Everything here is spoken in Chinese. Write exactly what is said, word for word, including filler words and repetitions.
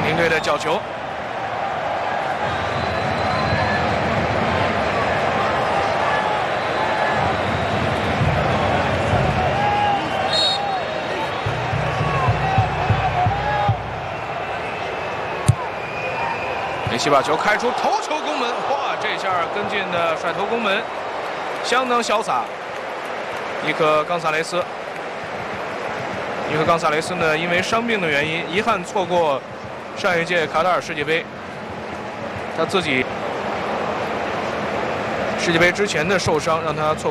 阿根廷队的角球。梅西把球开出头球攻门，哇！这下跟进的甩头攻门，相当潇洒。伊科冈萨雷斯，伊科冈萨雷斯呢，因为伤病的原因，遗憾错过上一届卡塔尔世界杯。他自己世界杯之前的受伤让他错过。